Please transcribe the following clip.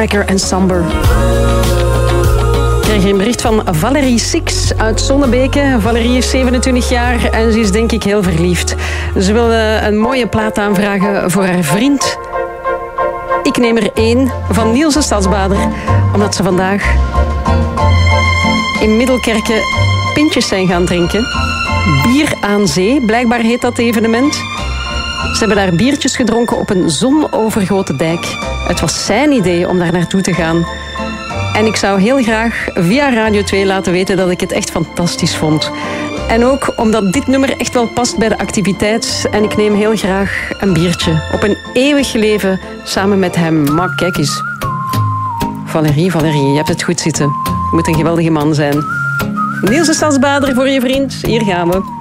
Moonraker en Somber. Ik krijg hier een bericht van Valerie Six uit Zonnebeke. Valerie is 27 jaar en ze is denk ik heel verliefd. Ze wil een mooie plaat aanvragen voor haar vriend. Ik neem er 1 van Niels de Stadsbader, omdat ze vandaag in Middelkerke pintjes zijn gaan drinken. Bier aan zee, blijkbaar heet dat evenement. Ze hebben daar biertjes gedronken op een zonovergoten dijk. Het was zijn idee om daar naartoe te gaan. En ik zou heel graag via Radio 2 laten weten dat ik het echt fantastisch vond. En ook omdat dit nummer echt wel past bij de activiteit. En ik neem heel graag een biertje op een eeuwig leven samen met hem. Maar kijk eens. Valerie, je hebt het goed zitten. Je moet een geweldige man zijn. Niels de Stadsbader voor je vriend. Hier gaan we.